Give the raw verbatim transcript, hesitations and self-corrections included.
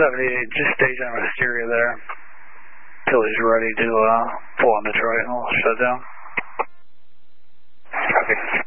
seventy-eight, just station on Wisteria there. Till he's ready to uh, pull on Detroit and we'll shut down. Copy.